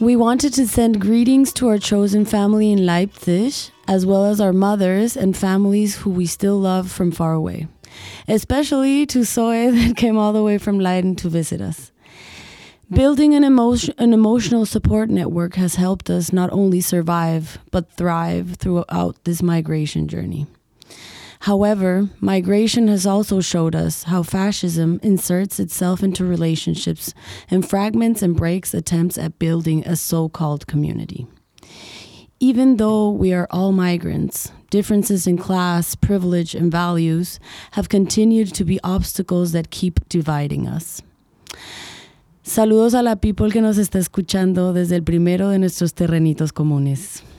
We wanted to send greetings to our chosen family in Leipzig, as well as our mothers and families who we still love from far away. Especially to Zoe that came all the way from Leiden to visit us. Building an emotional support network has helped us not only survive, but thrive throughout this migration journey. However, migration has also showed us how fascism inserts itself into relationships and fragments and breaks attempts at building a so-called community. Even though we are all migrants, differences in class, privilege, and values have continued to be obstacles that keep dividing us. Saludos a la people que nos está escuchando desde el primero de nuestros terrenitos comunes.